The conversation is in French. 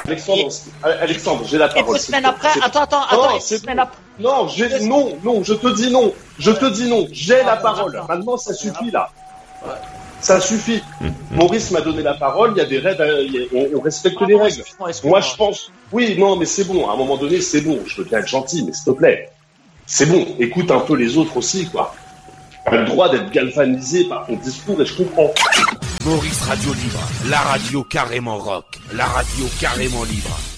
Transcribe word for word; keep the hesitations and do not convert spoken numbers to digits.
Alexandre, Alexandre, j'ai la Et parole. deux semaines après, attends, attends, attends, Non, deux semaines après. non, j'ai, non, non, je te dis non. Je te dis non. J'ai la parole. Maintenant, ça suffit, là. Ça suffit. Maurice m'a donné la parole. Il y a des règles. On, on respecte les règles. Moi, je pense. Oui, non, mais c'est bon. À un moment donné, c'est bon. Je veux bien être gentil, mais s'il te plaît. C'est bon. Écoute un peu les autres aussi, quoi. Tu as le droit d'être galvanisé par ton discours et je comprends. Maurice Radio Libre, la radio carrément rock, la radio carrément libre.